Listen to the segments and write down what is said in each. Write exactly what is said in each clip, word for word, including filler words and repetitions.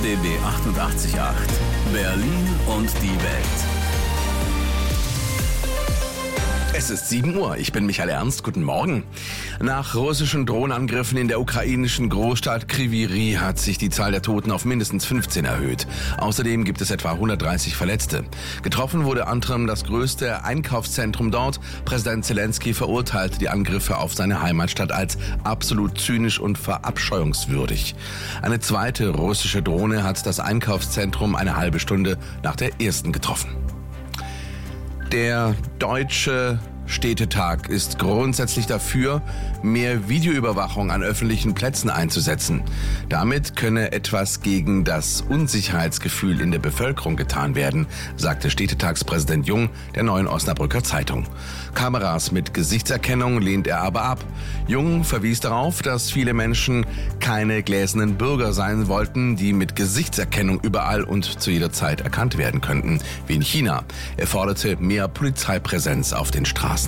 R B B achtundachtzig Komma acht. Berlin und die Welt. Es ist sieben Uhr, ich bin Michael Ernst, guten Morgen. Nach russischen Drohnenangriffen in der ukrainischen Großstadt Kryvyi Rih hat sich die Zahl der Toten auf mindestens fünfzehn erhöht. Außerdem gibt es etwa hundertdreißig Verletzte. Getroffen wurde Antrim, das größte Einkaufszentrum dort. Präsident Zelensky verurteilte die Angriffe auf seine Heimatstadt als absolut zynisch und verabscheuungswürdig. Eine zweite russische Drohne hat das Einkaufszentrum eine halbe Stunde nach der ersten getroffen. Der Deutsche Städtetag ist grundsätzlich dafür, mehr Videoüberwachung an öffentlichen Plätzen einzusetzen. Damit könne etwas gegen das Unsicherheitsgefühl in der Bevölkerung getan werden, sagte Städtetagspräsident Jung der Neuen Osnabrücker Zeitung. Kameras mit Gesichtserkennung lehnt er aber ab. Jung verwies darauf, dass viele Menschen keine gläsernen Bürger sein wollten, die mit Gesichtserkennung überall und zu jeder Zeit erkannt werden könnten, wie in China. Er forderte mehr Polizeipräsenz auf den Straßen.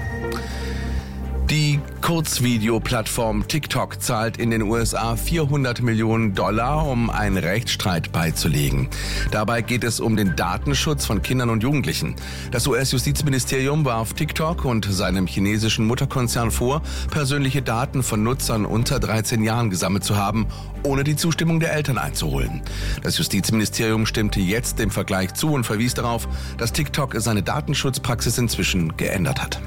Die Kurzvideoplattform TikTok zahlt in den U S A vierhundert Millionen Dollar, um einen Rechtsstreit beizulegen. Dabei geht es um den Datenschutz von Kindern und Jugendlichen. Das U S-Justizministerium warf TikTok und seinem chinesischen Mutterkonzern vor, persönliche Daten von Nutzern unter dreizehn Jahren gesammelt zu haben, ohne die Zustimmung der Eltern einzuholen. Das Justizministerium stimmte jetzt dem Vergleich zu und verwies darauf, dass TikTok seine Datenschutzpraxis inzwischen geändert hat.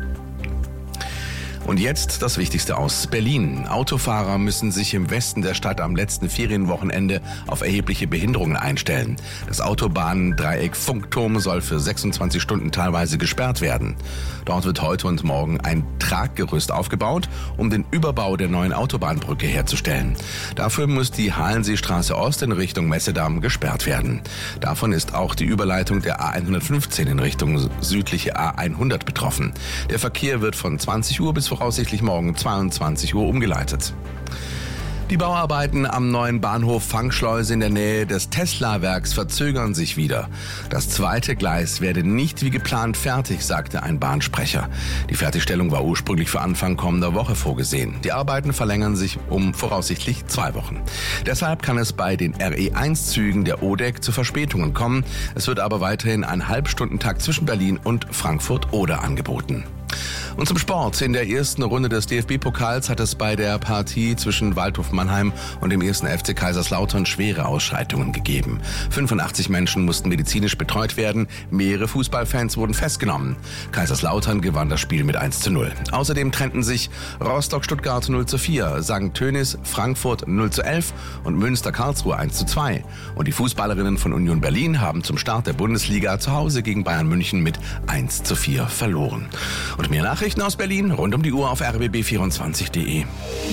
Und jetzt das Wichtigste aus Berlin. Autofahrer müssen sich im Westen der Stadt am letzten Ferienwochenende auf erhebliche Behinderungen einstellen. Das Autobahndreieck Funkturm soll für sechsundzwanzig Stunden teilweise gesperrt werden. Dort wird heute und morgen ein Traggerüst aufgebaut, um den Überbau der neuen Autobahnbrücke herzustellen. Dafür muss die Hallenseestraße Ost in Richtung Messedamm gesperrt werden. Davon ist auch die Überleitung der A hundertfünfzehn in Richtung südliche A hundert betroffen. Der Verkehr wird von zwanzig Uhr bis voraussichtlich morgen zweiundzwanzig Uhr umgeleitet. Die Bauarbeiten am neuen Bahnhof Fangschleuse in der Nähe des Tesla-Werks verzögern sich wieder. Das zweite Gleis werde nicht wie geplant fertig, sagte ein Bahnsprecher. Die Fertigstellung war ursprünglich für Anfang kommender Woche vorgesehen. Die Arbeiten verlängern sich um voraussichtlich zwei Wochen. Deshalb kann es bei den R E eins Zügen der O D E C zu Verspätungen kommen. Es wird aber weiterhin ein Halbstundentakt zwischen Berlin und Frankfurt-Oder angeboten. Und zum Sport. In der ersten Runde des D F B-Pokals hat es bei der Partie zwischen Waldhof Mannheim und dem ersten F C Kaiserslautern schwere Ausschreitungen gegeben. fünfundachtzig Menschen mussten medizinisch betreut werden. Mehrere Fußballfans wurden festgenommen. Kaiserslautern gewann das Spiel mit eins zu null. Außerdem trennten sich Rostock-Stuttgart null zu vier, Sankt Tönis Frankfurt null zu elf und Münster-Karlsruhe eins zu zwei. Und die Fußballerinnen von Union Berlin haben zum Start der Bundesliga zu Hause gegen Bayern München mit eins zu vier verloren. Und mehr Nachrichten aus Berlin rund um die Uhr auf r b b vierundzwanzig punkt de.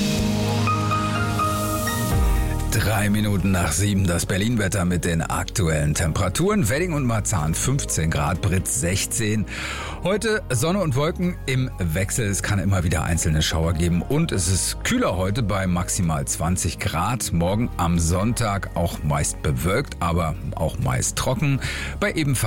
Drei Minuten nach sieben das Berlin-Wetter mit den aktuellen Temperaturen. Wedding und Marzahn fünfzehn Grad, Britz sechzehn. Heute Sonne und Wolken im Wechsel. Es kann immer wieder einzelne Schauer geben und es ist kühler heute bei maximal zwanzig Grad. Morgen am Sonntag auch meist bewölkt, aber auch meist trocken. Bei ebenfalls